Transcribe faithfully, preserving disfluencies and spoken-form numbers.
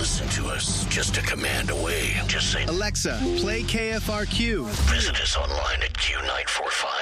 listen to us just a command away. Just say, Alexa, play K F R Q. Visit us online at Q nine four five.